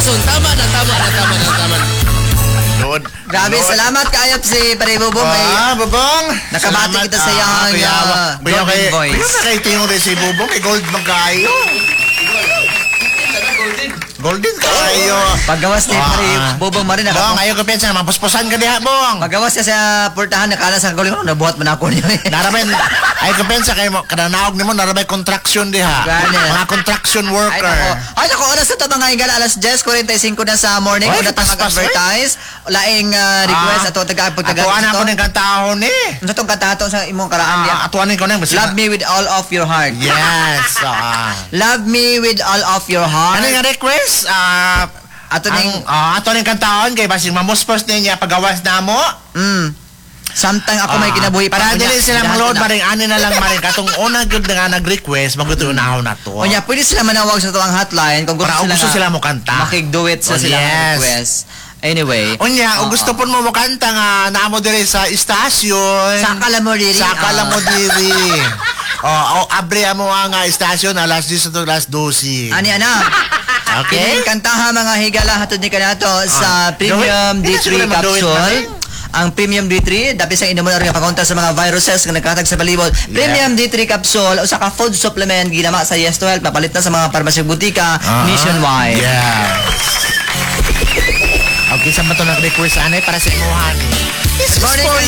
rason. Tama na. Lord. Grabe, salamat kaayap si Pare Bubong. Bubong. Nakabati kita sa iyang golden voice. Kuya kay tingin rin si Bubong, kay gold magkayo. Golden kayo. Paggawas ni Pare Bubong Marin. Bong, ayaw ko pensa, mapuspusan ka diha, Bong. Paggawas niya sa portahan, nakala sa golden, nabuhat mo na ako niya. Narabay, ayaw ko pensa, kayo kananaog ni mo, narabay contraction diha. Mga contraction worker. Ay, naku, oras na ito mga hingala, alas 10:45 na sa morning. Una tayo mag-advertise. Laing request ato taga-pagtagal. Atuan ako ng kantahon Sa itong kantato sa imong karaan niya. Atuanin ko na. Love me with all of your heart. Yes. Love me with all of your heart. Ano nga request? Ato ning kantahon kay basig mamuspos niya pagawas na mo. Samtang ako may kinabuhi pa. Para dili sila mag-load maring ani na lang maring katong una gyud nga nag-request maguto unahon na to. Onya, pwede sila manawag sa tuang hotline kung gusto sila mo kanta. Makig-do it sa silang request. Anyway. Onya, kung gusto po mo kanta nga naamo dire sa istasyon. Sakala mo diri. Abre mo nga istasyon alas 10 to alas 12. Ani ana. Okay. Kantaha mga higala hatod ni kanato sa Premium D3 capsule. Ang Premium D3 dapat sa inuman nga pakontra sa mga viruses nga nagkatag sa palibot. Premium D3 capsule usa ka food supplement ginama sa Yes to Health, papalit na sa mga parmasya butika nationwide. Yes. Okay, sa mato nag-request anay para sa imuhan. Good morning.